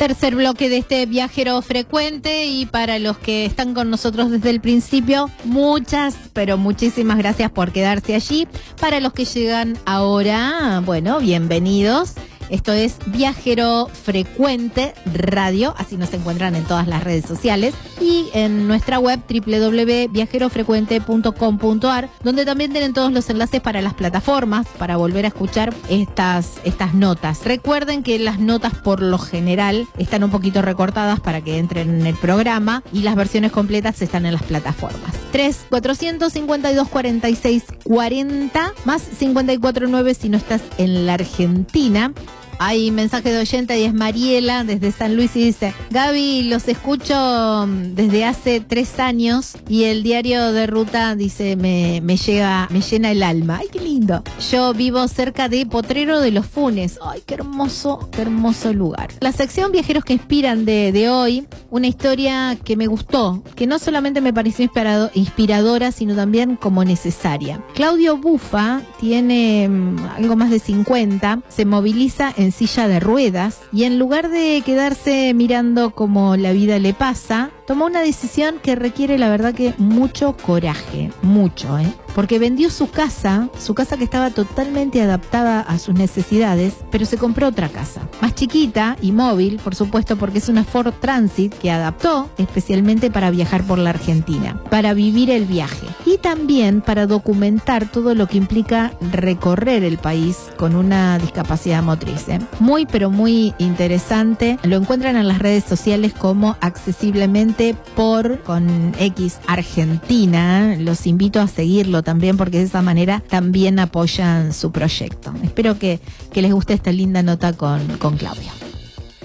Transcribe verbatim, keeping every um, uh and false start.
Tercer bloque de este Viajero Frecuente, y para los que están con nosotros desde el principio, muchas, pero muchísimas gracias por quedarse allí. Para los que llegan ahora, bueno, bienvenidos. Esto es Viajero Frecuente Radio, así nos encuentran en todas las redes sociales y en nuestra web doble u doble u doble u punto viajero frecuente punto com punto a r, donde también tienen todos los enlaces para las plataformas, para volver a escuchar estas, estas notas. Recuerden que las notas por lo general están un poquito recortadas para que entren en el programa, y las versiones completas están en las plataformas. tres cuatrocientos cincuenta y dos cuarenta y seis cuarenta más cincuenta y cuatro nueve si no estás en la Argentina. Hay mensaje de oyente y es Mariela desde San Luis y dice: Gaby, los escucho desde hace tres años y el diario de ruta, dice, me, me llega, me llena el alma. Ay, qué lindo. Yo vivo cerca de Potrero de los Funes. Ay, qué hermoso, qué hermoso lugar. La sección Viajeros que Inspiran de, de hoy, una historia que me gustó, que no solamente me pareció inspirado, inspiradora, sino también como necesaria. Claudio Bufa tiene um, algo más de cincuenta, se moviliza en silla de ruedas y en lugar de quedarse mirando cómo la vida le pasa, tomó una decisión que requiere, la verdad, que mucho coraje, mucho, ¿eh? Porque vendió su casa, su casa que estaba totalmente adaptada a sus necesidades, pero se compró otra casa, más chiquita y móvil, por supuesto, porque es una Ford Transit que adaptó especialmente para viajar por la Argentina, para vivir el viaje y también para documentar todo lo que implica recorrer el país con una discapacidad motriz, ¿eh? Muy, pero muy interesante. Lo encuentran en las redes sociales como Accesiblemente por con X Argentina. Los invito a seguirlo también, porque de esa manera también apoyan su proyecto. Espero que, que les guste esta linda nota con, con Claudio.